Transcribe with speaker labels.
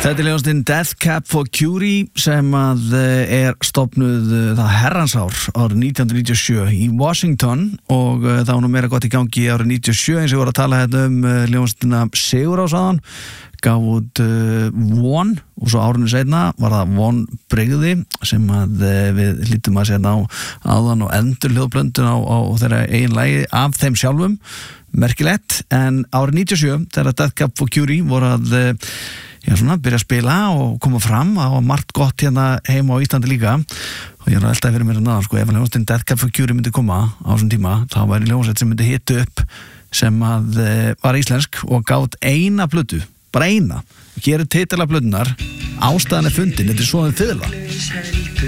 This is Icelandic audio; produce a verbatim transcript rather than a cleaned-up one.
Speaker 1: Þetta er ljóðastinn Death Cab for Cutie sem að er stofnuð það herrans ár árið nítján hundruð níutíu og sjö í Washington og það var nú meira gott í gangi árið níutíu og sjö eins og ég voru að tala hérna um ljóðastina Sigurás áðan, gaf út uh, One og svo árinu seinna var það One brigði sem að uh, við lítum að sérna á áðan og endur hljóðblöndun á, á þeirra eigin lagi af þeim sjálfum, merkilegt, en árið níutíu og sjö þegar Death Cab for Cutie voru að uh, Já, svona, byrja að spila og koma fram það var margt gott hérna heima á Íslandi líka og ég er alltaf fyrir mér að naða sko, ef að hljómsveitin Death Cab for Cutie myndi koma á þessum tíma, þá væri hljómsveit sem myndi hitta upp sem að e, var íslensk og gátt eina plötu, bara eina, gerir titla plötunar, ástæðan er fundin, þetta er svo að fiðla